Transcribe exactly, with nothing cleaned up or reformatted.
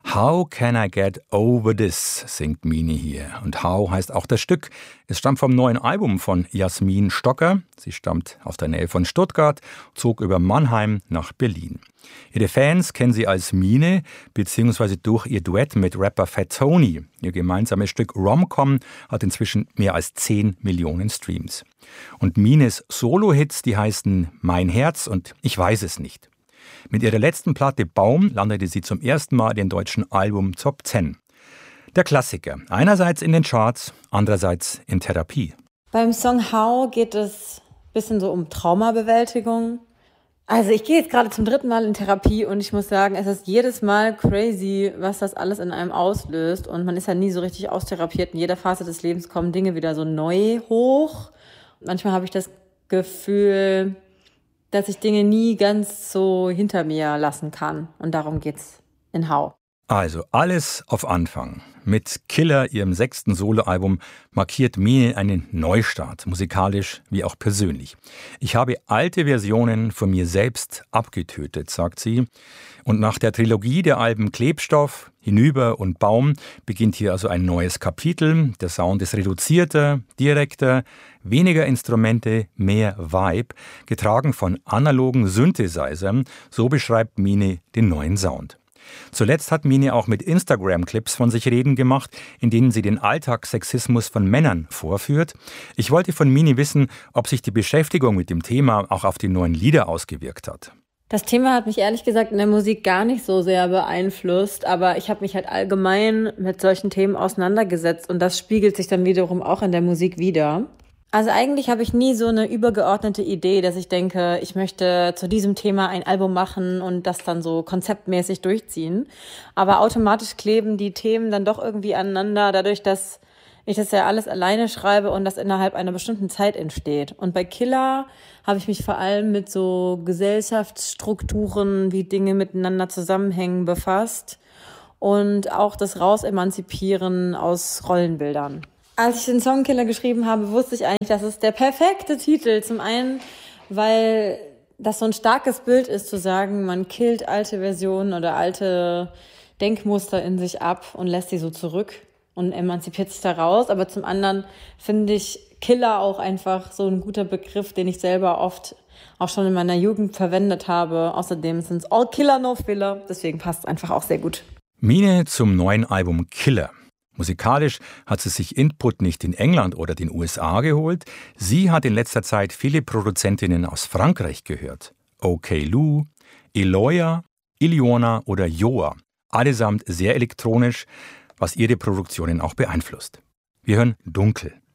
How can I get over this, singt Mine hier. Und How heißt auch das Stück. Es stammt vom neuen Album von Jasmin Stocker. Sie stammt aus der Nähe von Stuttgart, zog über Mannheim nach Berlin. Ihre Fans kennen sie als Mine, beziehungsweise durch ihr Duett mit Rapper Fat Tony. Ihr gemeinsames Stück Rom-Com hat inzwischen mehr als zehn Millionen Streams. Und Mines Solo-Hits, die heißen Mein Herz und Ich weiß es nicht. Mit ihrer letzten Platte Baum landete sie zum ersten Mal in den deutschen Album Top zehn. Der Klassiker, einerseits in den Charts, andererseits in Therapie. Beim Song How geht es ein bisschen so um Traumabewältigung. Also ich gehe jetzt gerade zum dritten Mal in Therapie und ich muss sagen, es ist jedes Mal crazy, was das alles in einem auslöst. Und man ist ja nie so richtig austherapiert. In jeder Phase des Lebens kommen Dinge wieder so neu hoch. Manchmal habe ich das Gefühl, dass ich Dinge nie ganz so hinter mir lassen kann. Und darum geht's in How. Also alles auf Anfang. Mit Killer, ihrem sechsten Soloalbum, markiert Mine einen Neustart, musikalisch wie auch persönlich. Ich habe alte Versionen von mir selbst abgetötet, sagt sie. Und nach der Trilogie der Alben Klebstoff, Hinüber und Baum beginnt hier also ein neues Kapitel. Der Sound ist reduzierter, direkter, weniger Instrumente, mehr Vibe, getragen von analogen Synthesizern. So beschreibt Mine den neuen Sound. Zuletzt hat Mine auch mit Instagram-Clips von sich reden gemacht, in denen sie den Alltagssexismus von Männern vorführt. Ich wollte von Mine wissen, ob sich die Beschäftigung mit dem Thema auch auf die neuen Lieder ausgewirkt hat. Das Thema hat mich ehrlich gesagt in der Musik gar nicht so sehr beeinflusst, aber ich habe mich halt allgemein mit solchen Themen auseinandergesetzt und das spiegelt sich dann wiederum auch in der Musik wider. Also eigentlich habe ich nie so eine übergeordnete Idee, dass ich denke, ich möchte zu diesem Thema ein Album machen und das dann so konzeptmäßig durchziehen. Aber automatisch kleben die Themen dann doch irgendwie aneinander, dadurch, dass ich das ja alles alleine schreibe und das innerhalb einer bestimmten Zeit entsteht. Und bei Killer habe ich mich vor allem mit so Gesellschaftsstrukturen, wie Dinge miteinander zusammenhängen, befasst und auch das Rausemanzipieren aus Rollenbildern. Als ich den Song Killer geschrieben habe, wusste ich eigentlich, dass es der perfekte Titel. Zum einen, weil das so ein starkes Bild ist, zu sagen, man killt alte Versionen oder alte Denkmuster in sich ab und lässt sie so zurück und emanzipiert sich daraus. Aber zum anderen finde ich Killer auch einfach so ein guter Begriff, den ich selber oft auch schon in meiner Jugend verwendet habe. Außerdem sind es all Killer, no Filler. Deswegen passt es einfach auch sehr gut. Mine zum neuen Album Killer. Musikalisch hat sie sich Input nicht in England oder den U S A geholt. Sie hat in letzter Zeit viele Produzentinnen aus Frankreich gehört. OK Lou, Eloya, Iliona oder Joa. Allesamt sehr elektronisch, was ihre Produktionen auch beeinflusst. Wir hören Dunkel.